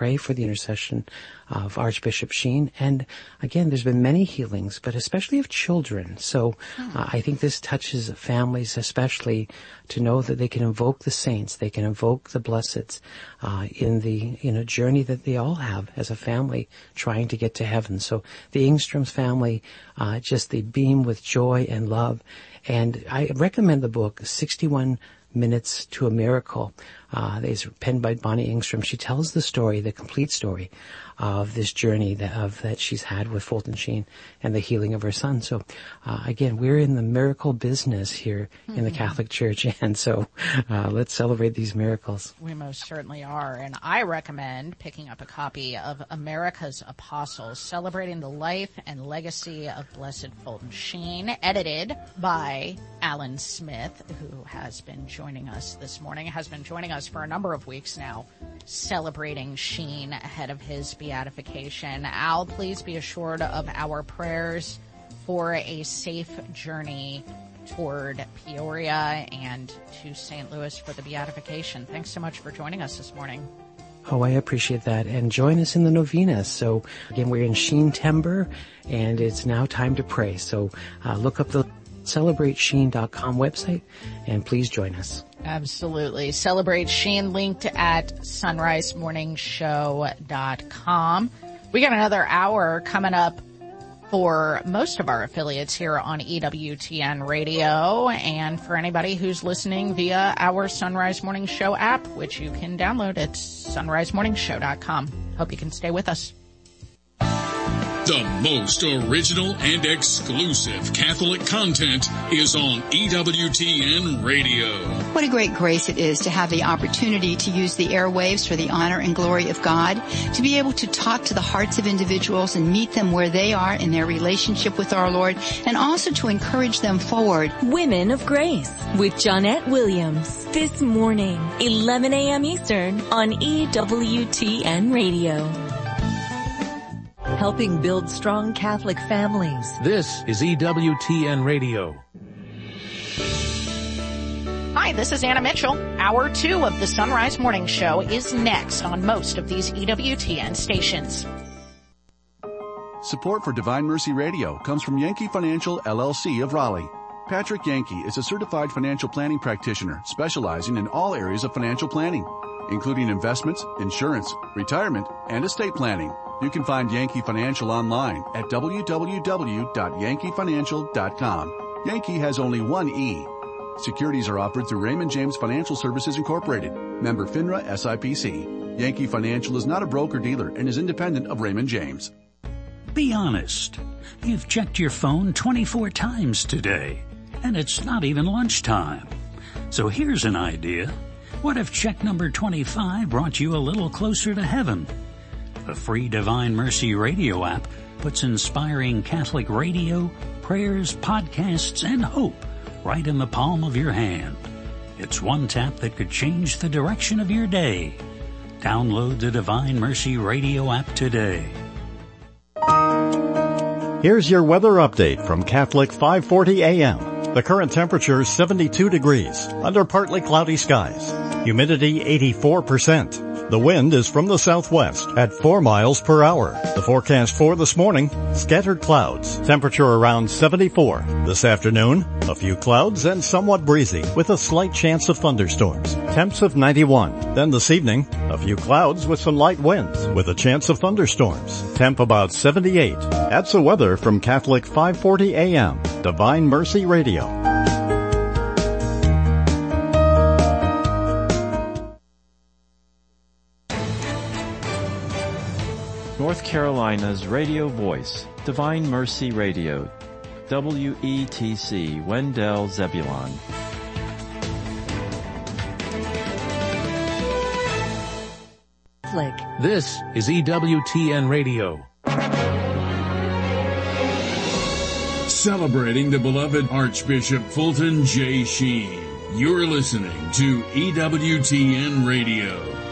pray for the intercession of Archbishop Sheen. And again, there's been many healings, but especially of children. So I think this touches families especially to know that they can invoke the saints, they can invoke the blesseds in the journey that they all have as a family trying to get to heaven. So the Engströms family, just they beam with joy and love. And I recommend the book, 61 Minutes to a Miracle. It's penned by Bonnie Engström. She tells the story, the complete story of this journey that she's had with Fulton Sheen and the healing of her son. So, again, we're in the miracle business here in the Catholic Church. And so, let's celebrate these miracles. We most certainly are. And I recommend picking up a copy of America's Apostles, Celebrating the Life and Legacy of Blessed Fulton Sheen, edited by Alan Smith, who has been joining us this morning, has been joining us for a number of weeks now, celebrating Sheen ahead of his beatification. Al, please be assured of our prayers for a safe journey toward Peoria and to St. Louis for the beatification. Thanks so much for joining us this morning. Oh, I appreciate that. And join us in the novena. So again, we're in Sheen-Tember, and it's now time to pray. So look up the CelebrateSheen.com website, and please join us. Absolutely. Celebrate Sheen, linked at sunrisemorningshow.com. We got another hour coming up for most of our affiliates here on EWTN Radio, and for anybody who's listening via our Sunrise Morning Show app, which you can download at sunrisemorningshow.com. Hope you can stay with us. The most original and exclusive Catholic content is on EWTN Radio. What a great grace it is to have the opportunity to use the airwaves for the honor and glory of God, to be able to talk to the hearts of individuals and meet them where they are in their relationship with our Lord, and also to encourage them forward. Women of Grace with Johnnette Williams, this morning, 11 a.m. Eastern on EWTN Radio. Helping build strong Catholic families. This is EWTN Radio. Hi, this is Anna Mitchell. Hour 2 of the Sunrise Morning Show is next on most of these EWTN stations. Support for Divine Mercy Radio comes from Yankee Financial, LLC of Raleigh. Patrick Yankee is a certified financial planning practitioner specializing in all areas of financial planning, including investments, insurance, retirement, and estate planning. You can find Yankee Financial online at www.yankeefinancial.com. Yankee has only one E. Securities are offered through Raymond James Financial Services Incorporated, member FINRA SIPC. Yankee Financial is not a broker-dealer and is independent of Raymond James. Be honest. You've checked your phone 24 times today, and it's not even lunchtime. So here's an idea. What if check number 25 brought you a little closer to heaven? The free Divine Mercy Radio app puts inspiring Catholic radio, prayers, podcasts, and hope right in the palm of your hand. It's one tap that could change the direction of your day. Download the Divine Mercy Radio app today. Here's your weather update from Catholic 540 AM. The current temperature is 72 degrees under partly cloudy skies. Humidity 84%. The wind is from the southwest at 4 miles per hour. The forecast for this morning, scattered clouds. Temperature around 74. This afternoon, a few clouds and somewhat breezy with a slight chance of thunderstorms. Temps of 91. Then this evening, a few clouds with some light winds with a chance of thunderstorms. Temp about 78. That's the weather from Catholic 540 AM, Divine Mercy Radio. North Carolina's radio voice, Divine Mercy Radio, WETC, Wendell Zebulon. This is EWTN Radio. Celebrating the beloved Archbishop Fulton J. Sheen. You're listening to EWTN Radio.